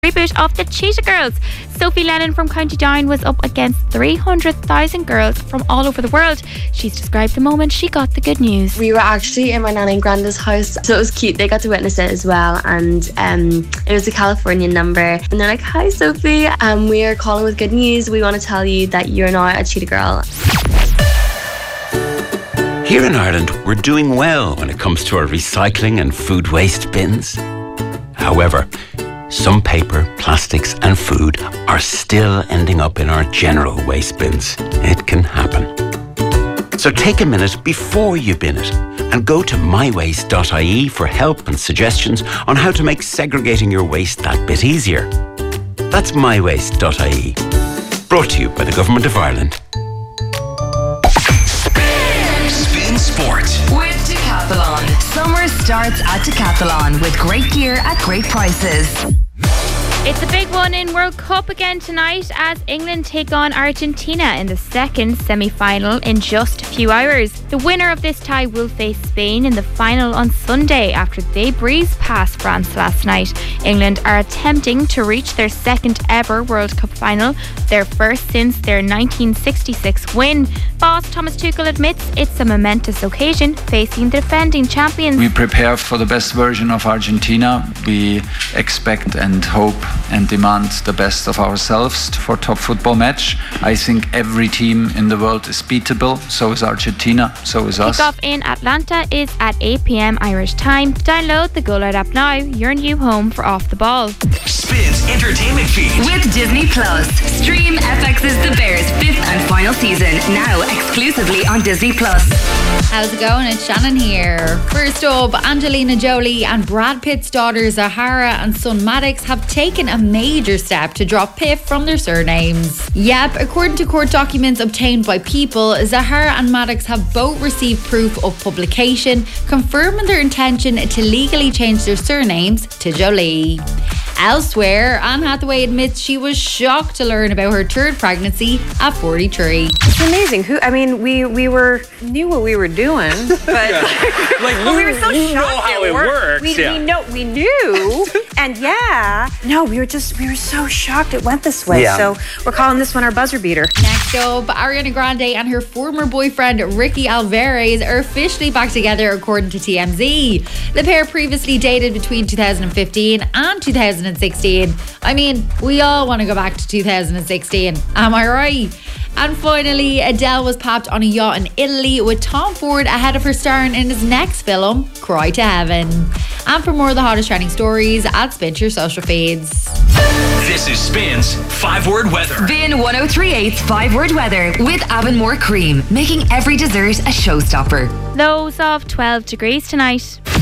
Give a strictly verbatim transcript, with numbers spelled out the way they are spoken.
reboot of the Cheetah Girls. Sophie Lennon from County Down was up against three hundred thousand girls from all over the world. She's described the moment she got the good news. We were actually in my nanny and granda's house, so it was cute. They got to witness it as well, and um, it was a Californian number. And they're like, "Hi Sophie, um, we are calling with good news. We want to tell you that you're now a Cheetah Girl." Here in Ireland, we're doing well when it comes to our recycling and food waste bins. However, some paper, plastics and food are still ending up in our general waste bins. It can happen. So take a minute before you bin it and go to my waste dot I E for help and suggestions on how to make segregating your waste that bit easier. That's my waste dot I E. Brought to you by the Government of Ireland. Spin Sport with Decathlon. Summer starts at Decathlon with great gear at great prices. It's a big one in World Cup again tonight as England take on Argentina in the second semi-final in just a few hours. The winner of this tie will face Spain in the final on Sunday after they breezed past France last night. England are attempting to reach their second ever World Cup final, their first since their nineteen sixty-six win. Boss Thomas Tuchel admits it's a momentous occasion facing the defending champions. We prepare for the best version of Argentina. We expect and hope and demand the best of ourselves for top football match. I think every team in the world is beatable. So is Argentina, so is us. Kickoff in Atlanta is at eight p.m. Irish time. Download the Go Loud app now, your new home for Off the Ball. Spins entertainment feed with Disney Plus. Stream F X's The Bears fifth and final season now exclusively on Disney Plus. How's it going? It's Shannon here. First up, Angelina Jolie and Brad Pitt's daughter Zahara and son Maddox have taken a major step to drop Piff from their surnames. Yep, according to court documents obtained by People, Zahara and Maddox have both received proof of publication confirming their intention to legally change their surnames to Jolie. Elsewhere, Anne Hathaway admits she was shocked to learn about her third pregnancy at forty-three. It's amazing. Who? I mean, we we were knew what we were doing, but yeah. like well, we were so you shocked know how it it worked. works. We, yeah. we know we knew, and yeah, no, we were just we were so shocked it went this way. Yeah. So we're calling this one our buzzer beater. Next up, Ariana Grande and her former boyfriend Ricky Alvarez are officially back together, according to T M Z. The pair previously dated between two thousand fifteen and two thousand sixteen. I mean, we all want to go back to two thousand sixteen, am I right? And finally, Adele was popped on a yacht in Italy with Tom Ford ahead of her starring in his next film, Cry to Heaven. And for more of the hottest trending stories, add Spin to your social feeds. This is Spin's five word weather. Spin one oh three point eight's five word weather with Avonmore Cream, making every dessert a showstopper. Lows of twelve degrees tonight.